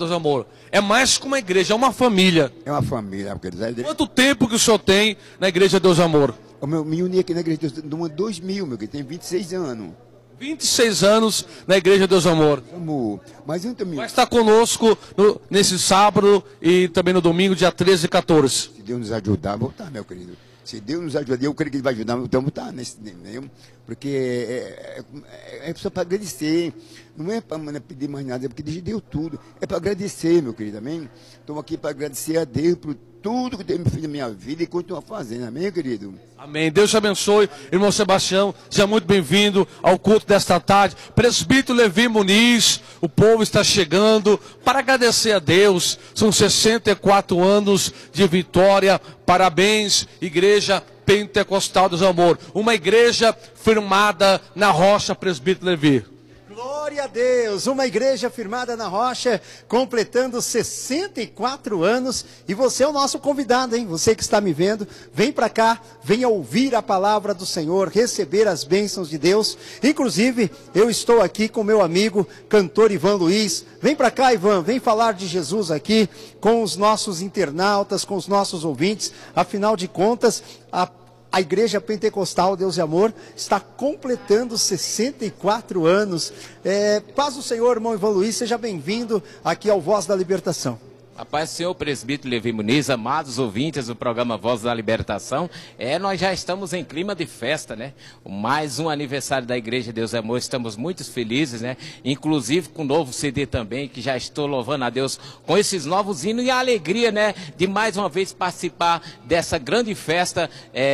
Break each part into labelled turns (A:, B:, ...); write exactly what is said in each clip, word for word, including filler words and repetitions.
A: Deus Amor? É mais que uma igreja, é uma família.
B: É uma família, querido.
A: Quanto tempo que o senhor tem na Igreja Deus Amor?
B: Eu me uni aqui na igreja de Deus no ano dois mil, meu querido, tem vinte e seis anos.
A: vinte e seis anos na Igreja Deus Amor.
B: Amor, mas eu também...
A: Vai estar conosco no, nesse sábado e também no domingo, dia treze e quatorze.
B: Se Deus nos ajudar, vou estar, meu querido. Se Deus nos ajudar, eu creio que Ele vai ajudar, então vou estar nesse mesmo. Porque é, é, é só para agradecer. Não é para pedir mais nada, é porque Deus deu tudo. É para agradecer, meu querido, amém? Estou aqui para agradecer a Deus por tudo que Deus me fez na minha vida e continua fazendo, amém, querido?
A: Amém. Deus te abençoe, irmão Sebastião. Seja muito bem-vindo ao culto desta tarde. Presbítero Levi Muniz, o povo está chegando para agradecer a Deus. São sessenta e quatro anos de vitória. Parabéns, Igreja Pentecostal Deus Amor. Uma igreja firmada na rocha, Presbítero Levi.
C: Glória a Deus, uma igreja firmada na rocha, completando sessenta e quatro anos, e você é o nosso convidado, hein? Você que está me vendo, vem para cá, venha ouvir a palavra do Senhor, receber as bênçãos de Deus. Inclusive, eu estou aqui com meu amigo, cantor Ivan Luiz. Vem para cá, Ivan, vem falar de Jesus aqui com os nossos internautas, com os nossos ouvintes. Afinal de contas, a A Igreja Pentecostal Deus e Amor está completando sessenta e quatro anos. É, paz do Senhor, irmão Ivan Luiz, seja bem-vindo aqui ao Voz da Libertação.
D: A paz do Senhor, presbítero Levi Muniz, amados ouvintes do programa Voz da Libertação. É, nós já estamos em clima de festa, né? Mais um aniversário da Igreja Deus e Amor, estamos muito felizes, né? Inclusive com o novo C D também, que já estou louvando a Deus com esses novos hinos e a alegria, né? De mais uma vez participar dessa grande festa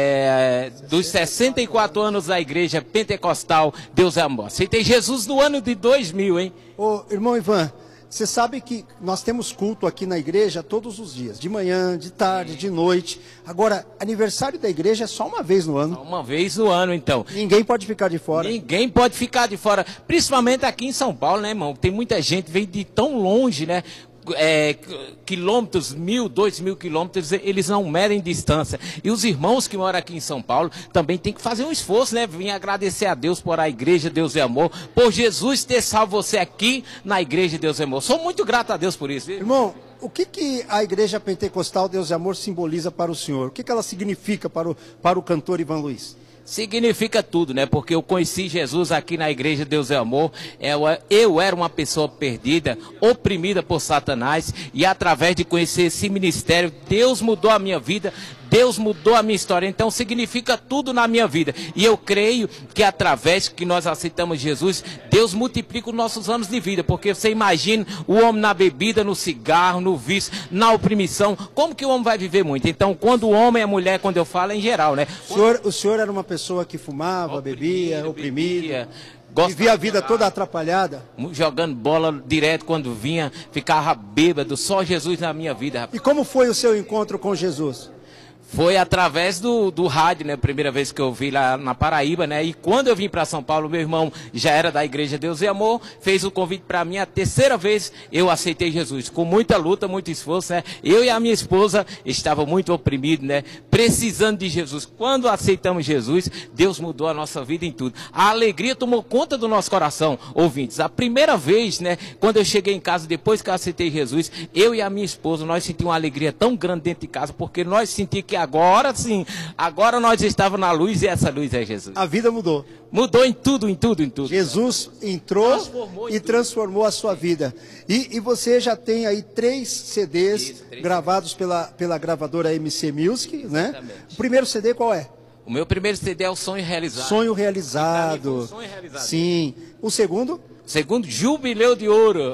D: é, dos sessenta e quatro anos da Igreja Pentecostal Deus e Amor. Aceitei Jesus no ano de dois mil, hein?
C: Ô, irmão Ivan, você sabe que nós temos culto aqui na igreja todos os dias, de manhã, de tarde, de noite. Agora, aniversário da igreja é só uma vez no ano.
D: Só uma vez no ano, então.
C: Ninguém pode ficar de fora.
D: Ninguém pode ficar de fora, principalmente aqui em São Paulo, né, irmão? Tem muita gente que vem de tão longe, né? É, quilômetros, mil, dois mil quilômetros, eles não medem distância. E os irmãos que moram aqui em São Paulo também tem que fazer um esforço, né? Vim agradecer a Deus por a Igreja Deus e Amor, por Jesus ter salvo você aqui na Igreja Deus e Amor. Sou muito grato a Deus por isso. Viu?
C: Irmão, o que, que a Igreja Pentecostal Deus e Amor simboliza para o senhor? O que, que ela significa para o, para o cantor Ivan Luiz?
D: Significa tudo, né? Porque eu conheci Jesus aqui na Igreja Deus é Amor. Eu, eu era uma pessoa perdida, oprimida por Satanás. E através de conhecer esse ministério, Deus mudou a minha vida. Deus mudou a minha história, então significa tudo na minha vida. E eu creio que através que nós aceitamos Jesus, Deus multiplica os nossos anos de vida. Porque você imagina o homem na bebida, no cigarro, no vício, na opressão. Como que o homem vai viver muito? Então, quando o homem é mulher, quando eu falo é em geral, né?
C: O senhor, o senhor era uma pessoa que fumava, oprimia, bebia, oprimida. Gosta vivia a vida toda atrapalhada.
D: Jogando bola direto quando vinha, ficava bêbado. Só Jesus na minha vida.
C: E como foi o seu encontro com Jesus?
D: Foi através do, do rádio, né? Primeira vez que eu vi lá na Paraíba, né? E quando eu vim para São Paulo, meu irmão já era da Igreja Deus e Amor, fez o convite para mim. A terceira vez eu aceitei Jesus, com muita luta, muito esforço, né? Eu e a minha esposa estavam muito oprimidos, né? Precisando de Jesus. Quando aceitamos Jesus, Deus mudou a nossa vida em tudo. A alegria tomou conta do nosso coração, ouvintes. A primeira vez, né? Quando eu cheguei em casa, depois que eu aceitei Jesus, eu e a minha esposa, nós sentimos uma alegria tão grande dentro de casa, porque nós sentimos que agora sim, agora nós estávamos na luz e essa luz é Jesus.
C: A vida mudou.
D: Mudou em tudo, em tudo, em tudo.
C: Jesus entrou transformou e transformou a sua vida. E, e você já tem aí três C Ds Isso, três gravados pela, pela gravadora M C Music, né? O primeiro C D qual é?
D: O meu primeiro C D é o Sonho Realizado.
C: Sonho Realizado. Sonho Realizado. Sim. O segundo?
D: Segundo, Jubileu de Ouro.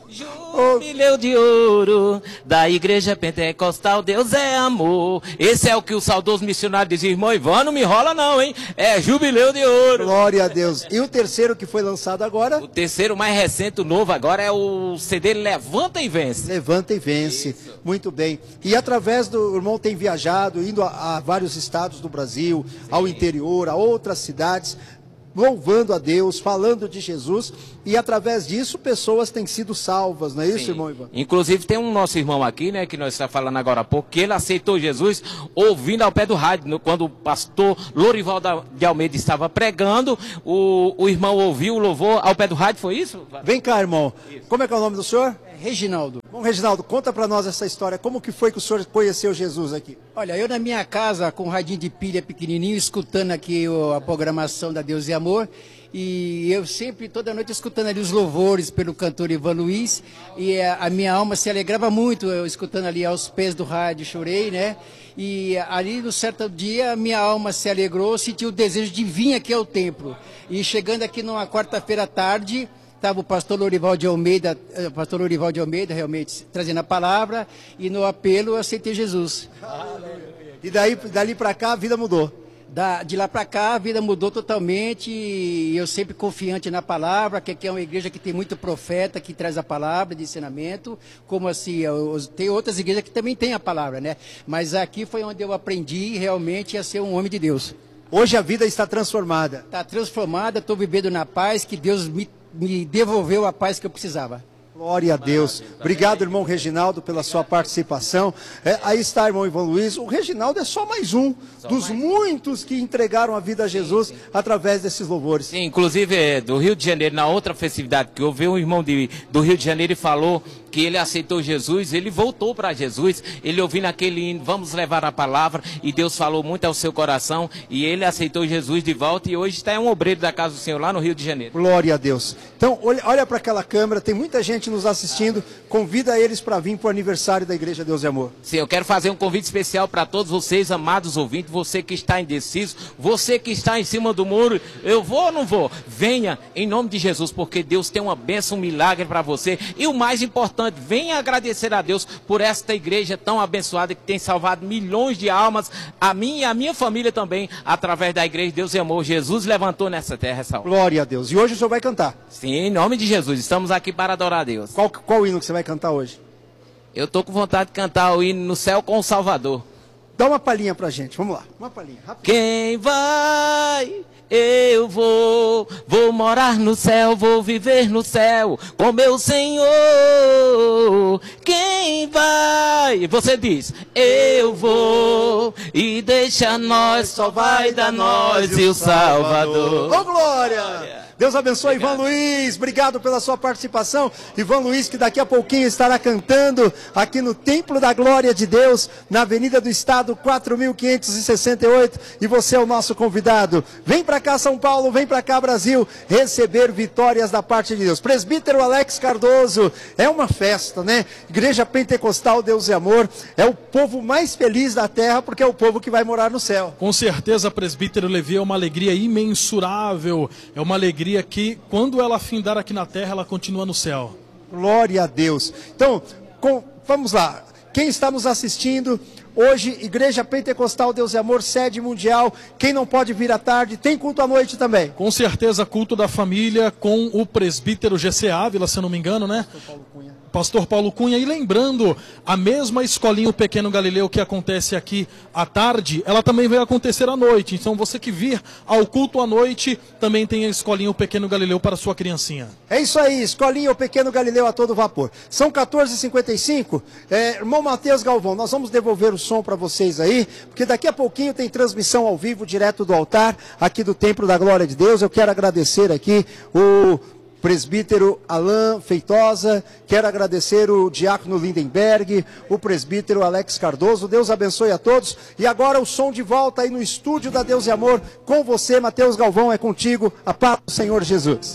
D: Jubileu de Ouro, da Igreja Pentecostal, Deus é Amor. Esse é o que o saudoso missionário dizia, irmão Ivan, não me enrola não, hein? É Jubileu de Ouro.
C: Glória a Deus. E o terceiro que foi lançado agora?
D: O terceiro, mais recente, o novo agora, é o C D Levanta e Vence.
C: Levanta e Vence. Isso. Muito bem. E através do... O irmão tem viajado, indo a, a vários estados do Brasil, Sim. ao interior, a outras cidades, louvando a Deus, falando de Jesus, e através disso pessoas têm sido salvas, não é isso, Sim. irmão Ivan?
D: Inclusive tem um nosso irmão aqui, né, que nós estamos falando agora há pouco, que ele aceitou Jesus ouvindo ao pé do rádio, no, quando o pastor Lorival de Almeida estava pregando, o, o irmão ouviu o louvor ao pé do rádio, foi isso?
C: Vem cá, irmão, isso. Como é que é o nome do senhor?
E: É Reginaldo.
C: Bom, Reginaldo, conta para nós essa história. Como que foi que o senhor conheceu Jesus aqui?
E: Olha, eu na minha casa, com um radinho de pilha pequenininho, escutando aqui o, a programação da Deus e Amor, e eu sempre, toda noite, escutando ali os louvores pelo cantor Ivan Luiz, e a, a minha alma se alegrava muito, eu escutando ali aos pés do rádio, chorei, né? E ali, no certo dia, minha alma se alegrou, senti o desejo de vir aqui ao templo. E chegando aqui numa quarta-feira à tarde, estava o pastor Lorival de Almeida, o pastor Lorival de Almeida realmente trazendo a palavra, e no apelo eu aceitei Jesus.
C: E daí, dali para cá a vida mudou.
E: Da, de lá para cá a vida mudou totalmente, e eu sempre confiante na palavra, que aqui é uma igreja que tem muito profeta, que traz a palavra de ensinamento, como assim, eu, tem outras igrejas que também tem a palavra, né? Mas aqui foi onde eu aprendi realmente a ser um homem de Deus.
C: Hoje a vida está transformada.
E: Está transformada, estou vivendo na paz, que Deus me me devolveu a paz que eu precisava.
C: Glória a Deus. Obrigado, irmão Reginaldo, pela sua participação. É, aí está, irmão Ivan Luiz. O Reginaldo é só mais um só dos mais. muitos que entregaram a vida a Jesus sim, sim. através desses louvores.
D: Sim, inclusive é, do Rio de Janeiro, na outra festividade que houve, um irmão de, do Rio de Janeiro e falou que ele aceitou Jesus, ele voltou para Jesus, ele ouvindo aquele hino, vamos levar a palavra, e Deus falou muito ao seu coração, e ele aceitou Jesus de volta, e hoje está um obreiro da casa do Senhor lá no Rio de Janeiro.
C: Glória a Deus. Então, olha, olha para aquela câmera, tem muita gente nos assistindo, convida eles para vir para o aniversário da Igreja Deus e Amor.
D: Sim, eu quero fazer um convite especial para todos vocês, amados ouvintes, você que está indeciso, você que está em cima do muro, eu vou ou não vou? Venha em nome de Jesus, porque Deus tem uma bênção, um milagre para você, e o mais importante, venha agradecer a Deus por esta igreja tão abençoada que tem salvado milhões de almas, a mim e a minha família também, através da Igreja Deus e Amor. Jesus levantou nessa terra essa hora.
C: Glória a Deus. E hoje o senhor vai cantar?
D: Sim, em nome de Jesus. Estamos aqui para adorar a Deus.
C: Qual, qual hino que você vai cantar hoje?
D: Eu tô com vontade de cantar o hino No Céu com o Salvador.
C: Dá uma palhinha pra gente. Vamos lá. Uma palhinha. Rápido.
D: Quem vai... Eu vou, vou morar no céu, vou viver no céu com meu Senhor. Quem vai? Você diz, eu vou, e deixa nós, só vai dar nós e o Salvador.
C: Ô, glória! Deus abençoe. Obrigado. Ivan Luiz, obrigado pela sua participação. Ivan Luiz, que daqui a pouquinho estará cantando aqui no Templo da Glória de Deus, na Avenida do Estado, quatro mil quinhentos e sessenta e oito, e você é o nosso convidado. Vem para cá, São Paulo, vem para cá, Brasil, receber vitórias da parte de Deus. Presbítero Alex Cardoso, é uma festa, né? Igreja Pentecostal Deus e Amor, é o povo mais feliz da terra, porque é o povo que vai morar no céu.
A: Com certeza, presbítero Levi, é uma alegria imensurável, é uma alegria que, quando ela findar aqui na terra, ela continua no céu.
C: Glória a Deus. Então, com, vamos lá. Quem está nos assistindo, hoje, Igreja Pentecostal Deus e Amor, sede mundial. Quem não pode vir à tarde, tem culto à noite também.
A: Com certeza, culto da família com o presbítero G C Ávila, se eu não me engano, né?
C: Pastor Paulo Cunha.
A: Pastor Paulo Cunha, e lembrando, a mesma escolinha O Pequeno Galileu que acontece aqui à tarde, ela também vai acontecer à noite. Então você que vir ao culto à noite, também tem a escolinha O Pequeno Galileu para sua criancinha.
C: É isso aí, escolinha O Pequeno Galileu a todo vapor. São quatorze e cinquenta e cinco, é, irmão Matheus Galvão, nós vamos devolver o som para vocês aí, porque daqui a pouquinho tem transmissão ao vivo, direto do altar, aqui do Templo da Glória de Deus. Eu quero agradecer aqui o presbítero Alain Feitosa, quero agradecer o diácono Lindenberg, o presbítero Alex Cardoso. Deus abençoe a todos. E agora o som de volta aí no estúdio da Deus e Amor, com você, Matheus Galvão, é contigo. A paz do Senhor Jesus.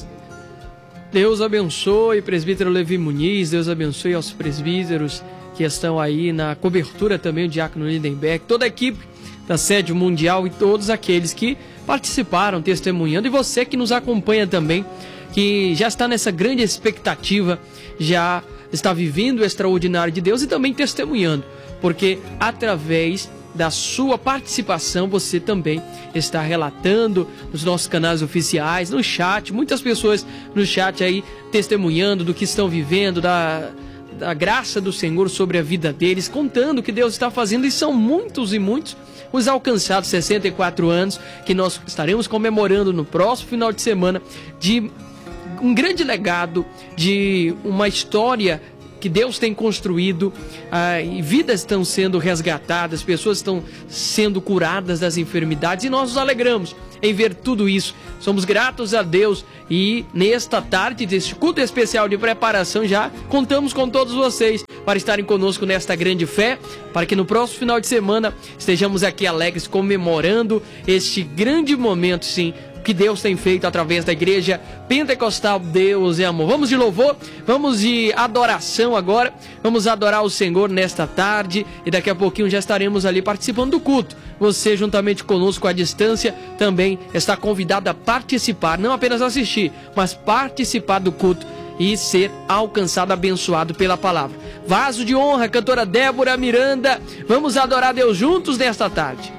F: Deus abençoe, presbítero Levi Muniz, Deus abençoe aos presbíteros que estão aí na cobertura também, o diácono Lindenberg, toda a equipe da sede mundial e todos aqueles que participaram, testemunhando, e você que nos acompanha também, que já está nessa grande expectativa, já está vivendo o extraordinário de Deus e também testemunhando, porque através da sua participação você também está relatando nos nossos canais oficiais, no chat, muitas pessoas no chat aí testemunhando do que estão vivendo, da, da graça do Senhor sobre a vida deles, contando o que Deus está fazendo, e são muitos e muitos os alcançados sessenta e quatro anos que nós estaremos comemorando no próximo final de semana, de um grande legado, de uma história que Deus tem construído, ah, e vidas estão sendo resgatadas, pessoas estão sendo curadas das enfermidades, e nós nos alegramos em ver tudo isso. Somos gratos a Deus, e nesta tarde deste culto especial de preparação já contamos com todos vocês para estarem conosco nesta grande fé, para que no próximo final de semana estejamos aqui alegres comemorando este grande momento, sim, que Deus tem feito através da Igreja Pentecostal Deus é Amor. Vamos de louvor, vamos de adoração agora, vamos adorar o Senhor nesta tarde e daqui a pouquinho já estaremos ali participando do culto. Você juntamente conosco à distância também está convidado a participar, não apenas assistir, mas participar do culto e ser alcançado, abençoado pela palavra. Vaso de honra, cantora Débora Miranda, vamos adorar Deus juntos nesta tarde.